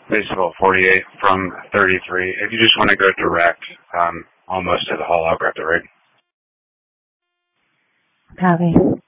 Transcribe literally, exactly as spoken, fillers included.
Baseball forty-eight from thirty-three. If you just want to go direct, um, almost to the hull, I'll grab the rig. Copy.